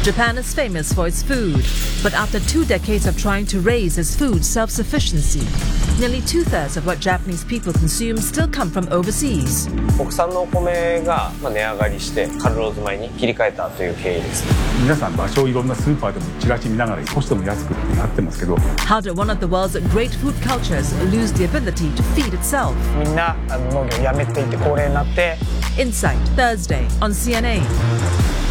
Japan is famous for its food, but after 2 decades of trying to raise its food self-sufficiency, nearly 2/3 of what Japanese people consume still come from overseas. 国産のお米が値上がりして春ローズ米に切り替えたという経緯です。 皆さん場所をいろんなスーパーでもチラシ見ながら少しでも安くってなってますけど。 How did one of the world's great food cultures lose the ability to feed itself? みんな農業をやめていって高齢になって。 Insight, Thursday on CNA.